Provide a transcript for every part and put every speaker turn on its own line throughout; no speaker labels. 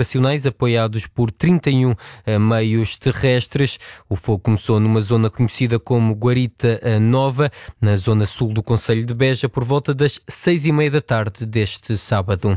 operacionais apoiados por 31 meios terrestres. O fogo começou numa zona conhecida como Guarita Nova, na zona sul do concelho de Beja, por volta das 6:30 da tarde deste sábado.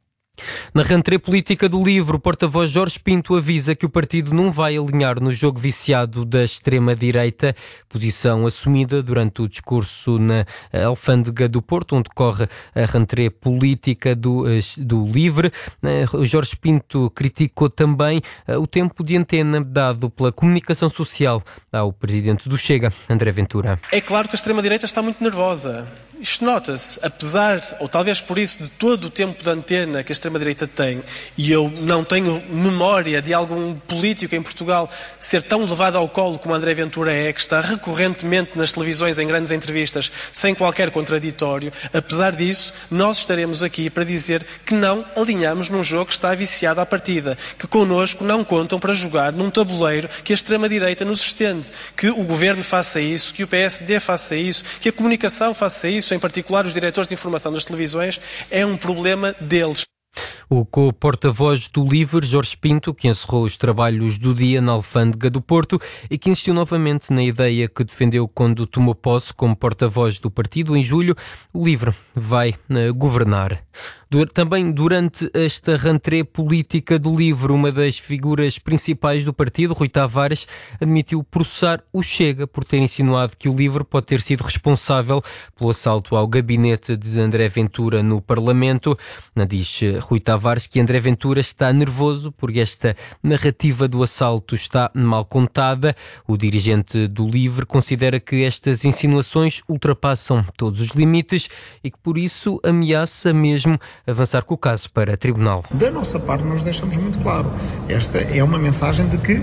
Na rentrée política do LIVRE, o porta-voz Jorge Pinto avisa que o partido não vai alinhar no jogo viciado da extrema-direita, posição assumida durante o discurso na Alfândega do Porto, onde decorre a rentrée política do LIVRE. Jorge Pinto criticou também o tempo de antena dado pela comunicação social ao presidente do Chega, André Ventura.
É claro que a extrema-direita está muito nervosa. Isto nota-se, apesar, ou talvez por isso, de todo o tempo de antena que a extrema-direita tem, e eu não tenho memória de algum político em Portugal ser tão levado ao colo como André Ventura é, que está recorrentemente nas televisões em grandes entrevistas, sem qualquer contraditório. Apesar disso, nós estaremos aqui para dizer que não alinhamos num jogo que está viciado à partida, que connosco não contam para jogar num tabuleiro que a extrema-direita nos estende, que o Governo faça isso, que o PSD faça isso, que a comunicação faça isso, em particular os diretores de informação das televisões, é um problema deles.
O co-porta-voz do LIVRE, Jorge Pinto, que encerrou os trabalhos do dia na Alfândega do Porto e que insistiu novamente na ideia que defendeu quando tomou posse como porta-voz do partido em julho, o LIVRE vai governar. Também durante esta rentrée política do LIVRE, uma das figuras principais do partido, Rui Tavares, admitiu processar o Chega por ter insinuado que o LIVRE pode ter sido responsável pelo assalto ao gabinete de André Ventura no Parlamento. Diz Rui Tavares que André Ventura está nervoso porque esta narrativa do assalto está mal contada. O dirigente do LIVRE considera que estas insinuações ultrapassam todos os limites e que por isso ameaça mesmo avançar com o caso para tribunal.
Da nossa parte nós deixamos muito claro, esta é uma mensagem de que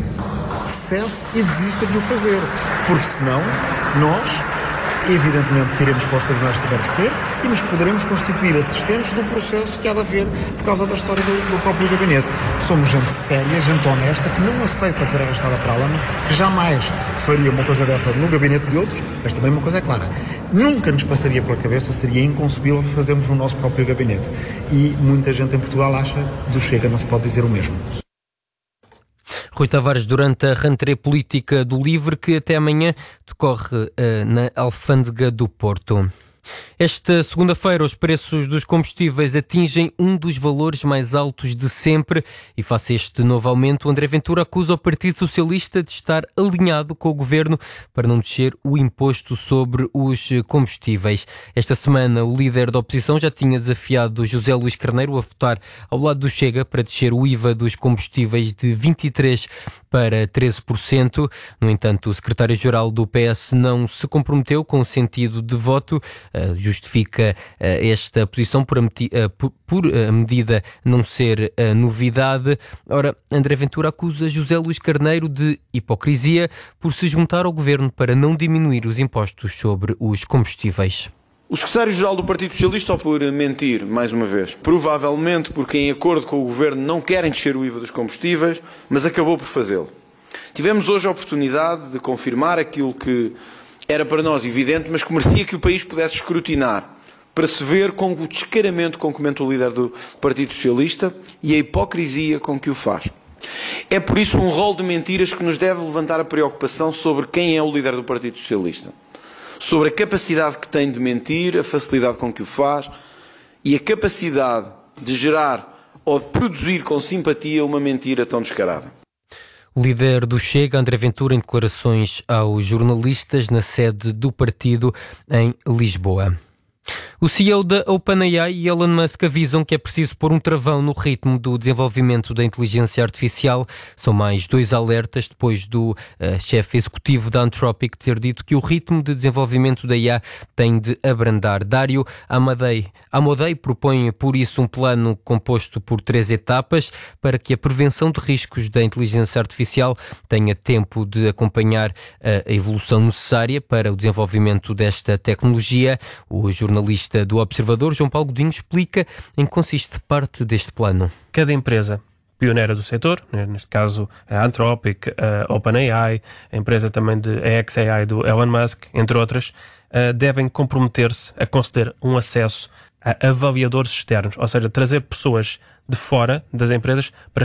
cesse e desista de o fazer, porque senão nós evidentemente que iremos para os tribunais se tiver que ser e nos poderemos constituir assistentes do processo que há de haver por causa da história do próprio gabinete. Somos gente séria, gente honesta, que não aceita ser arrastada para a lama, que jamais faria uma coisa dessa no gabinete de outros, mas também uma coisa é clara, nunca nos passaria pela cabeça, seria inconcebível fazermos no nosso próprio gabinete. E muita gente em Portugal acha do Chega não se pode dizer o mesmo.
Rui Tavares, durante a rentrée política do LIVRE, que até amanhã decorre na Alfândega do Porto. Esta segunda-feira, os preços dos combustíveis atingem um dos valores mais altos de sempre e, face a este novo aumento, André Ventura acusa o Partido Socialista de estar alinhado com o Governo para não descer o imposto sobre os combustíveis. Esta semana, o líder da oposição já tinha desafiado José Luís Carneiro a votar ao lado do Chega para descer o IVA dos combustíveis de 23% para 13%. No entanto, o secretário-geral do PS não se comprometeu com o sentido de voto. Justifica esta posição por a medida não ser novidade. Ora, André Ventura acusa José Luís Carneiro de hipocrisia por se juntar ao governo para não diminuir os impostos sobre os combustíveis.
O secretário-geral do Partido Socialista, ou por mentir, mais uma vez, provavelmente porque em acordo com o governo não querem descer o IVA dos combustíveis, mas acabou por fazê-lo. Tivemos hoje a oportunidade de confirmar aquilo que era para nós evidente, mas que merecia que o país pudesse escrutinar, para se ver com o descaramento com que comenta o líder do Partido Socialista e a hipocrisia com que o faz. É por isso um rol de mentiras que nos deve levantar a preocupação sobre quem é o líder do Partido Socialista, sobre a capacidade que tem de mentir, a facilidade com que o faz e a capacidade de gerar ou de produzir com simpatia uma mentira tão descarada.
O líder do Chega, André Ventura, em declarações aos jornalistas na sede do partido em Lisboa. O CEO da OpenAI e Elon Musk avisam que é preciso pôr um travão no ritmo do desenvolvimento da inteligência artificial. São mais dois alertas depois do chefe executivo da Anthropic ter dito que o ritmo de desenvolvimento da IA tem de abrandar. Dário Amodei propõe, por isso, um plano composto por 3 etapas para que a prevenção de riscos da inteligência artificial tenha tempo de acompanhar a evolução necessária para o desenvolvimento desta tecnologia. O jornalista do Observador, João Paulo Godinho, explica em que consiste parte deste plano.
Cada empresa pioneira do setor, neste caso a Anthropic, a OpenAI, a empresa também de xAI do Elon Musk, entre outras, devem comprometer-se a conceder um acesso a avaliadores externos, ou seja, trazer pessoas de fora das empresas para